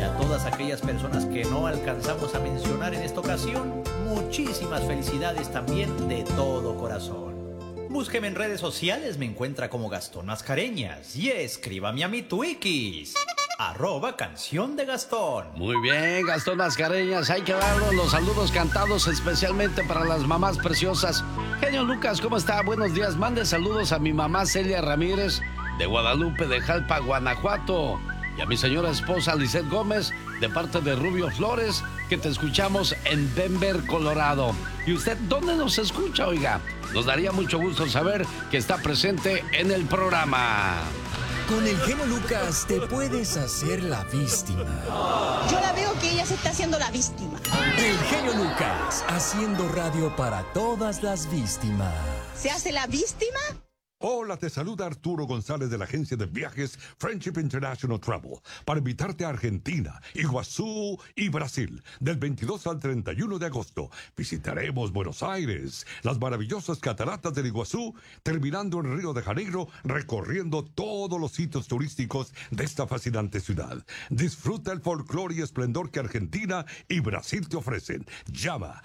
a todas aquellas personas que no alcanzamos a mencionar en esta ocasión, muchísimas felicidades también de todo corazón. Búsqueme en redes sociales, me encuentra como Gastón Mascareñas y escríbame a mi Twikis, @canción de Gastón. Muy bien, Gastón Mascareñas, hay que darnos los saludos cantados especialmente para las mamás preciosas. Genio Lucas, ¿cómo está? Buenos días, mande saludos a mi mamá Celia Ramírez de Guadalupe de Jalpa, Guanajuato, y a mi señora esposa Lisette Gómez de parte de Rubio Flores, que te escuchamos en Denver, Colorado. ¿Y usted dónde nos escucha, oiga? Nos daría mucho gusto saber que está presente en el programa. Con el genio Lucas te puedes hacer la víctima. Yo la veo que ella se está haciendo la víctima. El genio Lucas, haciendo radio para todas las víctimas. ¿Se hace la víctima? Hola, te saluda Arturo González de la agencia de viajes Friendship International Travel para invitarte a Argentina, Iguazú y Brasil del 22 al 31 de agosto. Visitaremos Buenos Aires, las maravillosas cataratas del Iguazú, terminando en Río de Janeiro, recorriendo todos los sitios turísticos de esta fascinante ciudad. Disfruta el folclore y esplendor que Argentina y Brasil te ofrecen. Llama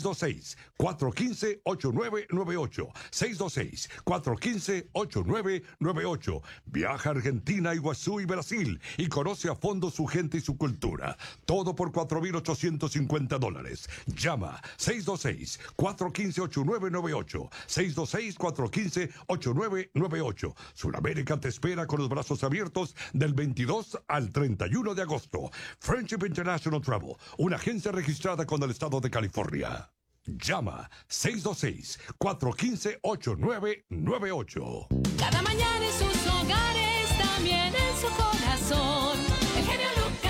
626-415-8998. 626-415-8998. Viaja a Argentina, Iguazú y Brasil y conoce a fondo su gente y su cultura. Todo por $4,850. Llama 626-415-8998. 626-415-8998. Sudamérica te espera con los brazos abiertos del 22 al 31 de agosto. Friendship International Travel, una agencia registrada con el estado de California. Llama 626-415-8998. Cada mañana en sus hogares, también en su corazón. El genio Lucas.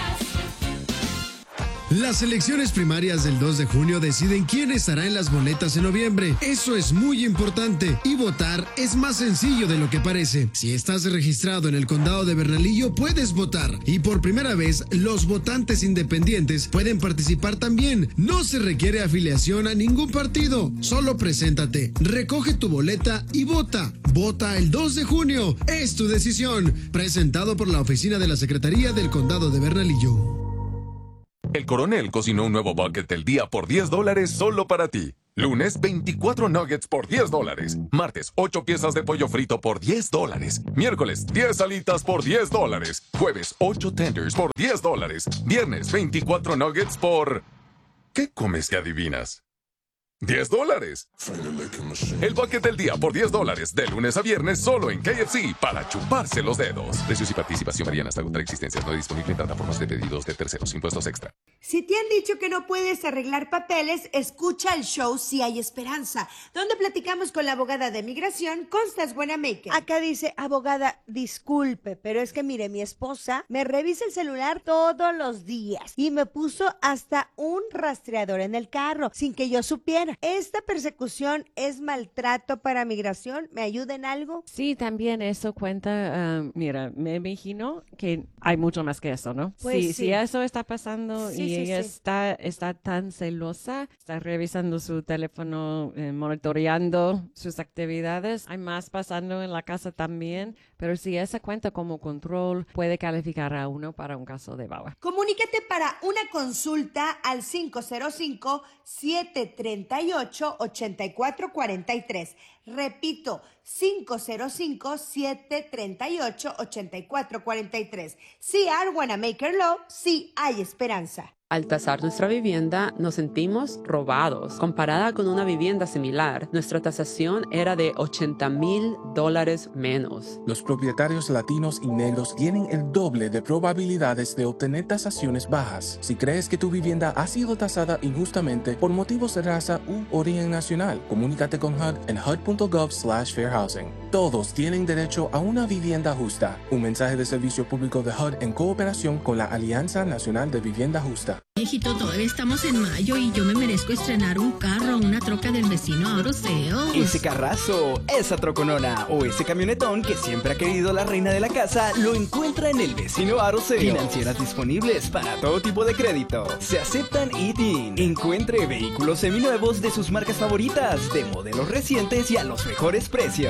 Las elecciones primarias del 2 de junio deciden quién estará en las boletas en noviembre. Eso es muy importante y votar es más sencillo de lo que parece. Si estás registrado en el condado de Bernalillo, puedes votar. Y por primera vez, los votantes independientes pueden participar también. No se requiere afiliación a ningún partido. Solo preséntate, recoge tu boleta y vota. Vota el 2 de junio. Es tu decisión. Presentado por la oficina de la Secretaría del Condado de Bernalillo. El Coronel cocinó un nuevo bucket del día por $10 solo para ti. Lunes, 24 nuggets por $10. Martes, 8 piezas de pollo frito por $10. Miércoles, 10 alitas por $10. Jueves, 8 tenders por $10. Viernes, 24 nuggets por... ¿Qué comes que adivinas? $10. El bucket del día por $10, de lunes a viernes, solo en KFC, para chuparse los dedos. Precios y participación varían hasta agotar existencias. No disponible en plataformas de pedidos de terceros. Impuestos extra. Si te han dicho que no puedes arreglar papeles, escucha el show Si Hay Esperanza, donde platicamos con la abogada de migración, Constance Buenamaker. Acá dice, abogada, disculpe, pero es que mire, mi esposa me revisa el celular todos los días y me puso hasta un rastreador en el carro, sin que yo supiera. ¿Esta persecución es maltrato para migración? ¿Me ayuda en algo? Sí, también eso cuenta. Mira, me imagino que hay mucho más que eso, ¿no? Pues si eso está pasando Sí, y ella está tan celosa, está revisando su teléfono, monitoreando sus actividades, hay más pasando en la casa también, pero si esa cuenta como control, puede calificar a uno para un caso de baba. Comunícate para una consulta al 505-738-8443. Repito, 505-738-8443. Si I wanna make her law, si hay esperanza. Al tasar nuestra vivienda, nos sentimos robados. Comparada con una vivienda similar, nuestra tasación era de $80,000 menos. Los propietarios latinos y negros tienen el doble de probabilidades de obtener tasaciones bajas. Si crees que tu vivienda ha sido tasada injustamente por motivos de raza u origen nacional, comunícate con HUD en hud.gov/fairhousing. Todos tienen derecho a una vivienda justa. Un mensaje de servicio público de HUD en cooperación con la Alianza Nacional de Vivienda Justa. Hijito, todavía estamos en mayo y yo me merezco estrenar un carro, una troca del vecino Auto Sales. Ese carrazo, esa troconona o ese camionetón que siempre ha querido la reina de la casa lo encuentra en el vecino Auto Sales. Financieras disponibles para todo tipo de crédito. Se aceptan ITIN. Encuentre vehículos seminuevos de sus marcas favoritas, de modelos recientes y a los mejores precios.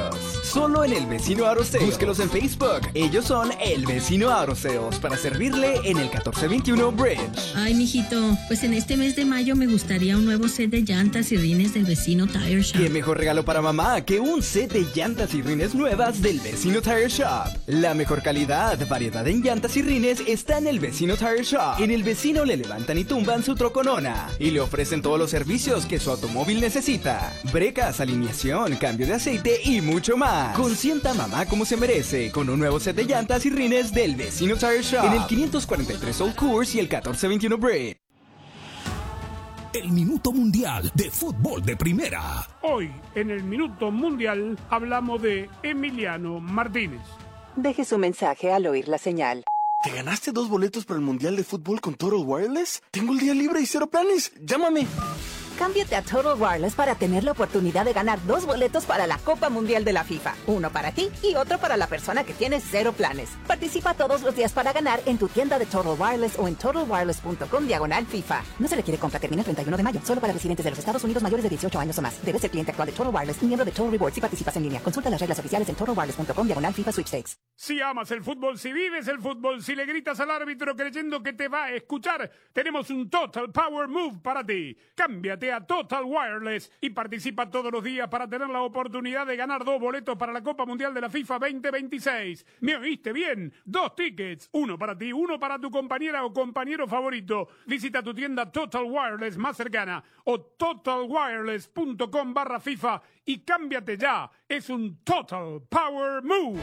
solo en El Vecino Auto Sales. Búsquelos en Facebook. Ellos son El Vecino Auto Sales para servirle en el 1421 Bridge. Ay, mijito, pues en este mes de mayo me gustaría un nuevo set de llantas y rines del Vecino Tire Shop. ¿Qué mejor regalo para mamá que un set de llantas y rines nuevas del Vecino Tire Shop? La mejor calidad, variedad en llantas y rines está en El Vecino Tire Shop. En El Vecino le levantan y tumban su troconona y le ofrecen todos los servicios que su automóvil necesita: brecas, alineación, cambio de aceite y mucho más. Consienta a mamá como se merece con un nuevo set de llantas y rines del Vecino Tire Shop en el 543 Old Course y el 1421 Bridge. El Minuto Mundial de Fútbol de Primera. Hoy, en el Minuto Mundial, hablamos de Emiliano Martínez. Deje su mensaje al oír la señal. ¿Te ganaste 2 boletos para el Mundial de Fútbol con Total Wireless? Tengo el día libre y 0 planes. Llámame. Cámbiate a Total Wireless para tener la oportunidad de ganar 2 boletos para la Copa Mundial de la FIFA. Uno para ti y otro para la persona que tiene 0 planes. Participa todos los días para ganar en tu tienda de Total Wireless o en totalwireless.com/FIFA. No se requiere compra, termina el 31 de mayo. Solo para residentes de los Estados Unidos mayores de 18 años o más. Debes ser cliente actual de Total Wireless y miembro de Total Rewards si participas en línea. Consulta las reglas oficiales en totalwireless.com/FIFA Sweepstakes. Si amas el fútbol, si vives el fútbol, si le gritas al árbitro creyendo que te va a escuchar, tenemos un Total Power Move para ti. Cámbiate a Total Wireless y participa todos los días para tener la oportunidad de ganar 2 boletos para la Copa Mundial de la FIFA 2026. ¿Me oíste bien? 2 tickets, uno para ti, uno para tu compañera o compañero favorito. Visita tu tienda Total Wireless más cercana o totalwireless.com/FIFA y cámbiate ya. Es un Total Power Move.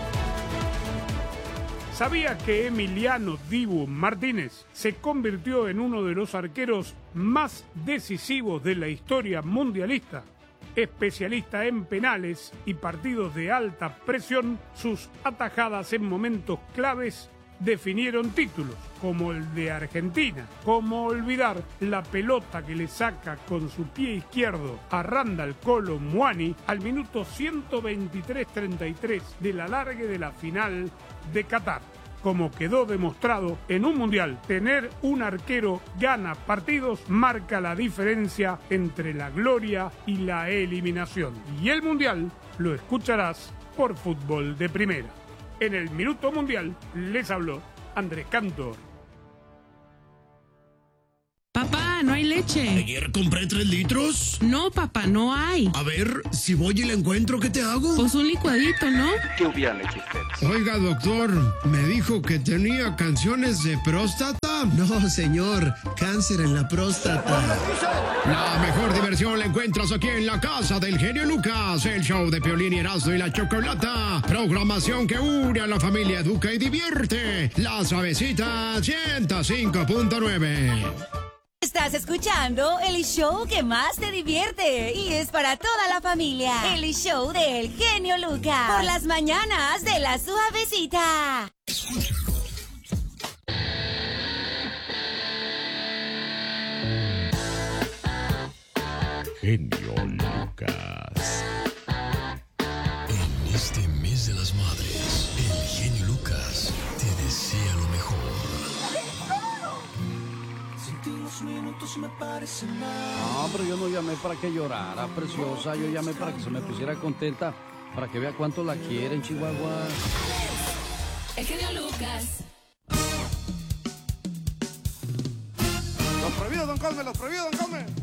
¿Sabías que Emiliano Dibu Martínez se convirtió en uno de los arqueros más decisivos de la historia mundialista? Especialista en penales y partidos de alta presión, sus atajadas en momentos claves definieron títulos, como el de Argentina. ¿Cómo olvidar la pelota que le saca con su pie izquierdo a Randall Kolo Muani al minuto 123:33 del alargue de la final de Qatar? Como quedó demostrado en un mundial, tener un arquero gana partidos, marca la diferencia entre la gloria y la eliminación. Y el mundial lo escucharás por Fútbol de Primera. En el Minuto Mundial les habló Andrés Cantor. Papá, no hay leche. ¿Ayer compré 3 litros? No, papá, no hay. A ver, si voy y la encuentro, ¿qué te hago? Pues un licuadito, ¿no? ¿Qué hubieran hecho ustedes? Oiga, doctor, me dijo que tenía canciones de próstata. No, señor, cáncer en la próstata. La mejor diversión la encuentras aquí en la casa del genio Lucas, el show de Piolín y Erasmo y la Chocolata. Programación que une a la familia, educa y divierte. La Suavecita 105.9. Estás escuchando el show que más te divierte y es para toda la familia. El show del genio Lucas. Por las mañanas de la Suavecita. Genio Lucas. En este mes de las madres, el genio Lucas te desea lo mejor. No, pero yo no llamé para que llorara, preciosa. Yo llamé para que se me pusiera contenta, para que vea cuánto la quieren, Chihuahua. El genio Lucas. Los prohibidos, don Cosme, los prohibidos, don Cosme.